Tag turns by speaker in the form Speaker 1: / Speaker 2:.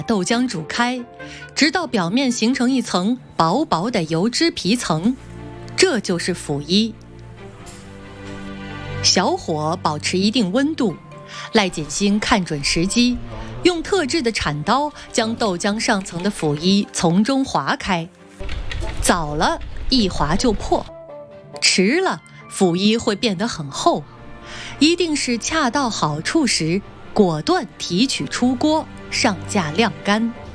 Speaker 1: 豆浆煮开，直到表面形成一层薄薄的油脂皮层，这就是辅衣。小火保持一定温度，赖锦星看准时机，用特制的铲刀将豆浆上层的辅衣从中划开。早了，一划就破；迟了，辅衣会变得很厚。一定是恰到好处时，果断提取出锅，上架晾干。